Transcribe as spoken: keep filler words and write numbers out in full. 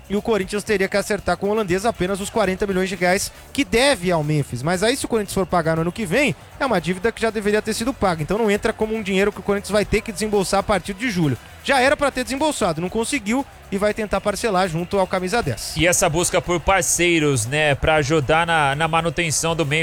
e o Corinthians teria que acertar com o holandês apenas os quarenta milhões de reais que deve ao Memphis. Mas aí, se o Corinthians for pagar no ano que vem, é uma dívida que já deveria ter sido paga. Então não entra como um dinheiro que o Corinthians vai ter que desembolsar a partir de julho. Já era para ter desembolsado, não conseguiu e vai tentar parcelar junto ao camisa dez. E essa busca por parceiros, né, para ajudar na, na manutenção do Memphis